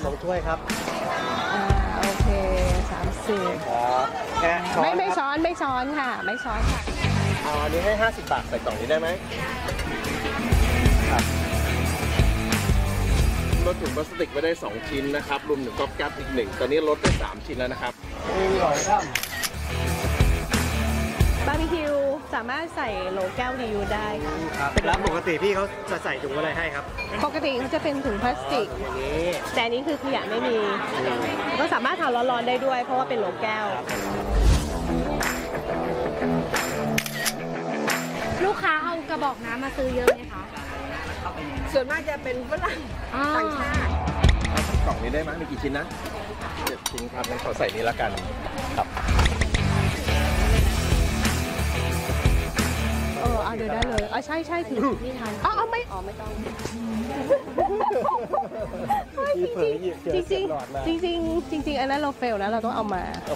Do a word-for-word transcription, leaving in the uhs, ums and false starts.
ลงถ้วยครับอ่าโอเคสามสิบครับแค่ช้อนไม่ไม่ครับช้อนไม่ช้อนค่ะ ไม่ช้อนค่ะเอาอันนี้ให้ห้าสิบบาทใส่กล่องนี้ได้ไหมครับลดถุงพลาสติกไว้ได้สองชิ้นนะครับรวมถึงก๊อบแก๊บอีกหนึ่งตอนนี้ลดได้สามชิ้นแล้วนะครับอร่อยครับบาร์บีคิวสามารถใส่โหลแก้วรีวิวได้ค่ะครับแล้วปกติพี่เขาจะใส่ถุงอะไรให้ครับปกติเขาจะเป็นถุงพลาสติกอย่างนี้แต่อันนี้คือขยะไม่มี ก็สามารถทานร้อนๆได้ด้วย เพราะว่าเป็นโหลแก้วลูกค้าเอากระบอกน้ำมาซื้อเยอะไหมคะส่วนมากจะเป็นฝรั่งอ่าต่างชาติเอาสักกล่องนี้ได้ไหมมีกี่ชิ้นนะเจ็ดชิ้นครับงั้นขอใส่นี้ละกันครับเออเอาเดี๋ยวได้เลยอ๋อใช่ใช่ถือนี่ทันอ๋อเอาไม่อ๋อไม่ต้องมีเผยหยิบเจอจริงเสียบหลอดมาๆจริงๆจริงๆอันนั้นเราเฟลนะเราต้องเอามา